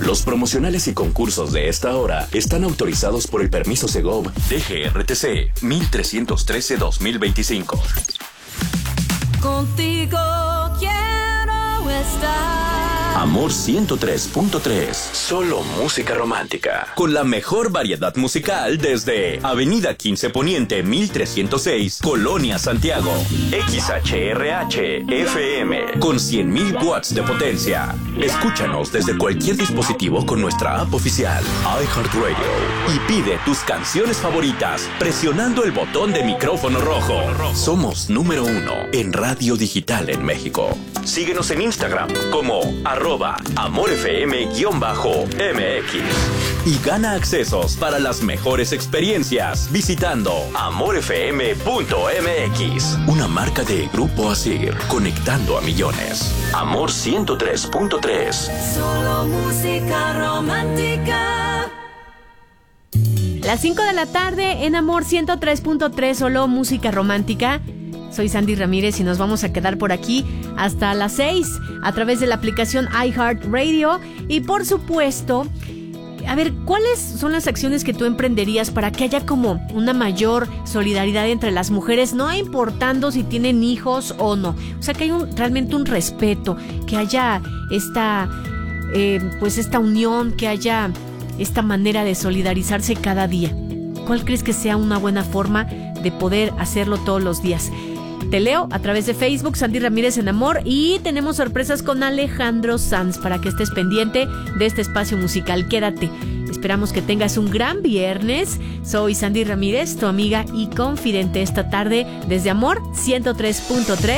Los promocionales y concursos de esta hora están autorizados por el permiso Segov DGRTC 1313-2025. Contigo quiero estar. Amor 103.3. Solo música romántica. Con la mejor variedad musical desde Avenida 15 Poniente 1306, Colonia Santiago. XHRH FM con 100.000 watts de potencia. Escúchanos desde cualquier dispositivo con nuestra app oficial iHeartRadio y pide tus canciones favoritas presionando el botón de micrófono rojo. Somos número 1 en radio digital en México. Síguenos en Instagram como @AmorFM_MX y gana accesos para las mejores experiencias visitando amorfm.mx. Una marca de Grupo Asir, conectando a millones. Amor 103.3. Solo música romántica. Las 5 de la tarde en Amor 103.3, solo música romántica. Soy Sandy Ramírez y nos vamos a quedar por aquí hasta las 6 a través de la aplicación iHeartRadio. Y por supuesto, a ver, ¿cuáles son las acciones que tú emprenderías para que haya como una mayor solidaridad entre las mujeres, no importando si tienen hijos o no? O sea, que hay realmente un respeto, que haya esta unión, que haya esta manera de solidarizarse cada día. ¿Cuál crees que sea una buena forma de poder hacerlo todos los días? Te leo a través de Facebook, Sandy Ramírez en Amor, y tenemos sorpresas con Alejandro Sanz para que estés pendiente de este espacio musical. Quédate. Esperamos que tengas un gran viernes. Soy Sandy Ramírez, tu amiga y confidente esta tarde desde Amor 103.3.